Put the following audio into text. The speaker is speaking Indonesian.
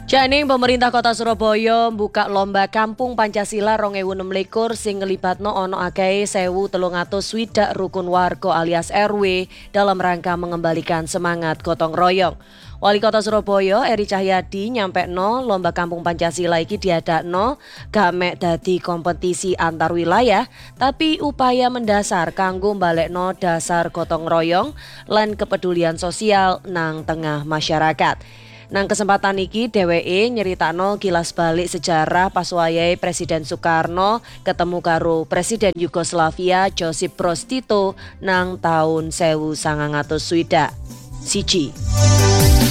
Janing pemerintah Kota Surabaya buka lomba Kampung Pancasila 2026 sing nglibatno ana akeh 1.360 rukun warga alias RW dalam rangka mengembalikan semangat gotong royong. Wali Kota Surabaya Eri Cahyadi nyampekno lomba Kampung Pancasila iki diadakno gak mek dadi kompetisi antar wilayah, tapi upaya mendasar kanggo mbalekno dasar gotong royong lan kepedulian sosial nang tengah masyarakat. Nang kesempatan iki dheweke nyeritakno kilas balik sejarah pas wayahe Presiden Soekarno ketemu karo Presiden Yugoslavia Josip Broz Tito nang taun 1961.